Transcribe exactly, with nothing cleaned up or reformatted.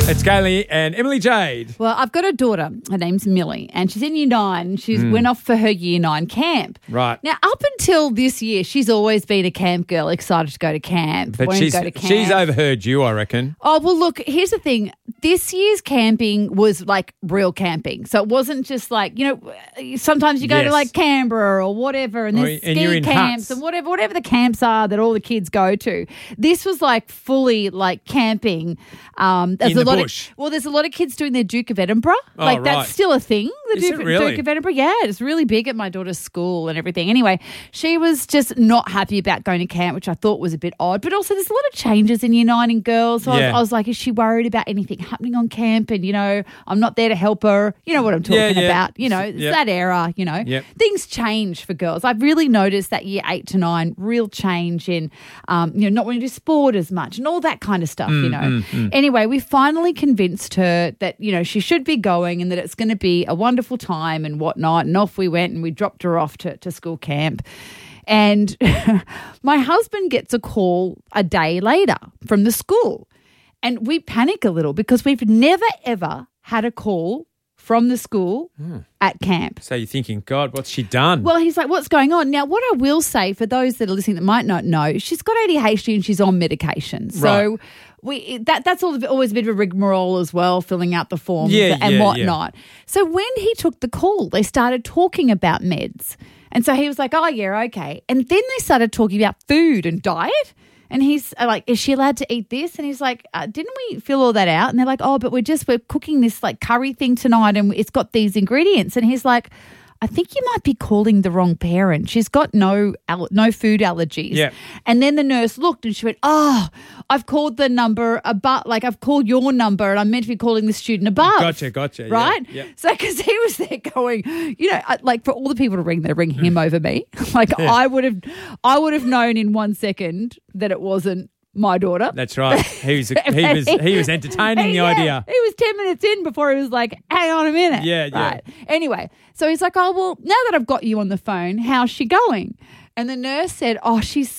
It's Kaylee and Emily Jade. Well, I've got a daughter. Her name's Millie, and she's in year nine. She mm. went off for her year nine camp. Right. Now, up until this year, she's always been a camp girl, excited to go to camp. But she's, to go to camp. she's overheard you, I reckon. Oh, well, look, here's the thing. This year's camping was like real camping. So it wasn't just like, you know, sometimes you go yes. to like Canberra or whatever, and there's and ski camps huts. and whatever, whatever the camps are that all the kids go to. This was like fully like camping. Um, there's in a the lot bush. Of, well, there's a lot of kids doing their Duke of Edinburgh. Oh, like right. that's still a thing. The Is Duke, it really? Duke of Edinburgh. Yeah, it's really big at my daughter's school and everything. Anyway, she was just not happy about going to camp, which I thought was a bit odd. But also, there's a lot of changes in year nine in girls. So Yeah. I, was, I was like, is she worried about anything happening on camp? And you know, I'm not there to help her. You know what I'm talking Yeah, yeah. about. You know, it's Yep. that era. You know, Yep. things change for girls. I've really noticed that year eight to nine, real change in, um, you know, not wanting to do sport as much and all that kind of stuff. Mm, you know. Anyway, we finally convinced her that you know she should be going and that it's going to be a wonderful time and whatnot. And off we went, and we dropped her off to, to school camp. And my husband gets a call a day later from the school. And we panic a little because we've never, ever had a call from the school mm. at camp. So you're thinking, God, what's she done? Well, he's like, what's going on? Now, what I will say for those that are listening that might not know, she's got A D H D and she's on medication. So right. we that that's always a bit of a rigmarole as well, filling out the forms yeah, and yeah, whatnot. Yeah. So when he took the call, they started talking about meds. And so he was like, oh, yeah, okay. And then they started talking about food and diet. And he's like, is she allowed to eat this? And he's like, uh, didn't we fill all that out? And they're like, oh, but we're just, we're cooking this like curry thing tonight and it's got these ingredients. And he's like, I think you might be calling the wrong parent. She's got no no food allergies. Yeah. And then the nurse looked and she went, oh, I've called the number above, like I've called your number and I'm meant to be calling the student above. Gotcha, gotcha. Right? Yeah, yeah. So because he was there going, you know, like for all the people to ring, they ring him over me. Like Yeah. I would have, I would have known in one second that it wasn't my daughter. That's right. He was he was he was entertaining the yeah, idea. He was ten minutes in before he was like, hang on a minute. Yeah, yeah. Right. Anyway, so he's like, oh, well, now that I've got you on the phone, how's she going? And the nurse said, oh, she's